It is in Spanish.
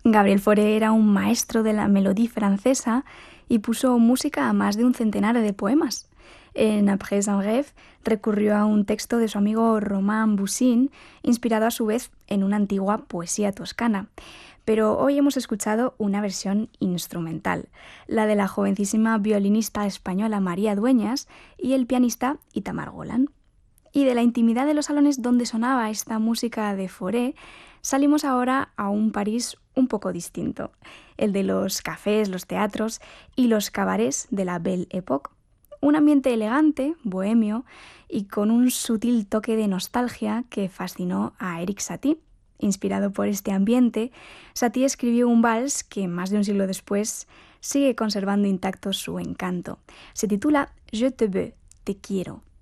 Gabriel Fauré era un maestro de la melodía francesa y puso música a más de un centenar de poemas. En Après un rêve recurrió a un texto de su amigo Romain Poussin, inspirado a su vez en una antigua poesía toscana. Pero hoy hemos escuchado una versión instrumental, la de la jovencísima violinista española María Dueñas y el pianista Itamar Golan. Y de la intimidad de los salones donde sonaba esta música de Fauré, salimos ahora a un París un poco distinto, el de los cafés, los teatros y los cabarets de la Belle Époque. Un ambiente elegante, bohemio y con un sutil toque de nostalgia que fascinó a Erik Satie. Inspirado por este ambiente, Satie escribió un vals que más de un siglo después sigue conservando intacto su encanto. Se titula Je te veux, te quiero.